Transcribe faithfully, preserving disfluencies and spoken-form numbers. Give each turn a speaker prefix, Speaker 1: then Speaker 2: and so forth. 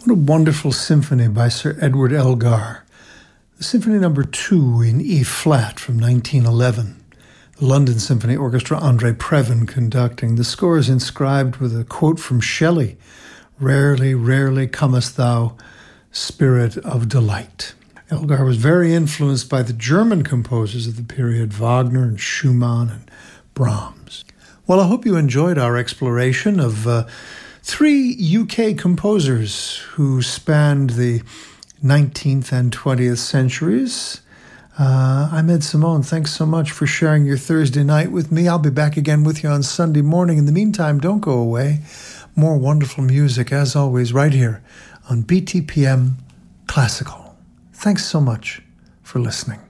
Speaker 1: What a wonderful symphony by Sir Edward Elgar. The Symphony Number Two in E flat from nineteen eleven. The London Symphony Orchestra, Andre Previn conducting. The score is inscribed with a quote from Shelley, "Rarely, rarely comest thou, spirit of delight." Elgar was very influenced by the German composers of the period, Wagner and Schumann and Brahms. Well, I hope you enjoyed our exploration of uh, three U K composers who spanned the nineteenth and twentieth centuries. Uh, I'm Ed Simone. Thanks so much for sharing your Thursday night with me. I'll be back again with you on Sunday morning. In the meantime, don't go away. More wonderful music, as always, right here on B T P M Classical. Thanks so much for listening.